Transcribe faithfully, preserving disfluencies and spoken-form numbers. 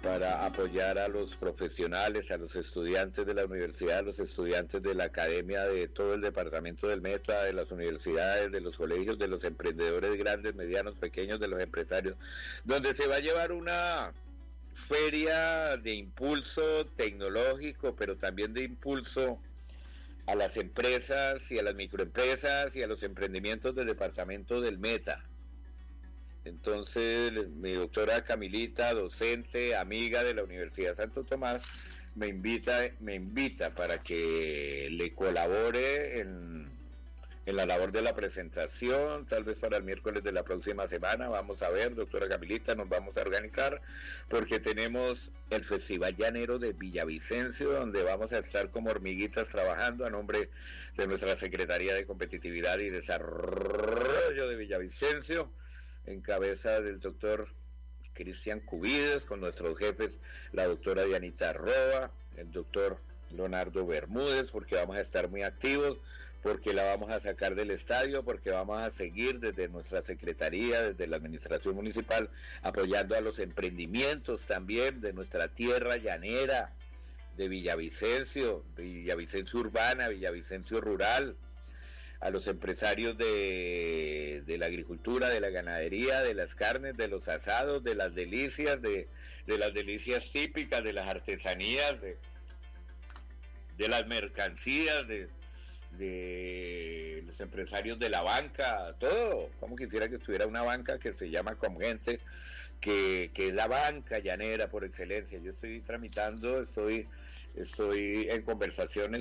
para apoyar a los profesionales, a los estudiantes de la universidad, a los estudiantes de la academia, de todo el departamento del Meta, de las universidades, de los colegios, de los emprendedores grandes, medianos, pequeños, de los empresarios, donde se va a llevar una feria de impulso tecnológico, pero también de impulso a las empresas y a las microempresas y a los emprendimientos del departamento del Meta. Entonces, mi doctora Camilita, docente, amiga de la Universidad Santo Tomás, me invita, me invita para que le colabore en, en la labor de la presentación, tal vez para el miércoles de la próxima semana. Vamos a ver, doctora Camilita, nos vamos a organizar, porque tenemos el Festival Llanero de Villavicencio, donde vamos a estar como hormiguitas trabajando a nombre de nuestra Secretaría de Competitividad y Desarrollo de Villavicencio, en cabeza del doctor Cristian Cubides, con nuestros jefes, la doctora Dianita Roa, el doctor Leonardo Bermúdez, porque vamos a estar muy activos, porque la vamos a sacar del estadio, porque vamos a seguir desde nuestra secretaría, desde la administración municipal, apoyando a los emprendimientos también de nuestra tierra llanera, de Villavicencio, de Villavicencio Urbana, Villavicencio Rural, a los empresarios de, de la agricultura, de la ganadería, de las carnes, de los asados, de las delicias, de, de las delicias típicas, de las artesanías, de, de las mercancías, de, de los empresarios de la banca, todo. Como quisiera que estuviera una banca que se llama Comgente, que, que es la banca llanera por excelencia. Yo estoy tramitando, estoy, estoy en conversaciones